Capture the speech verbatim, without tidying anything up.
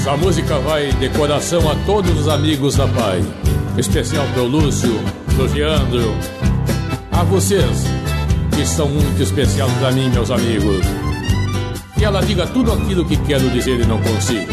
Essa música vai de coração a todos os amigos da Pai. Especial pro Lúcio, pro Geandro. A vocês, que são muito especial pra mim, meus amigos. Que ela diga tudo aquilo que quero dizer e não consigo.